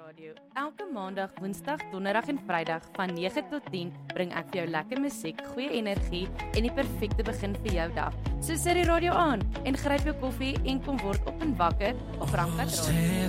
Radio. Elke maandag, woensdag, donderdag en vrydag van 9 tot 10 bring ek vir jou lekker musiek, goeie energie en die perfekte begin vir jou dag. So sit die radio aan en gryp jou koffie en kom word op en wakker op Rankat Radio.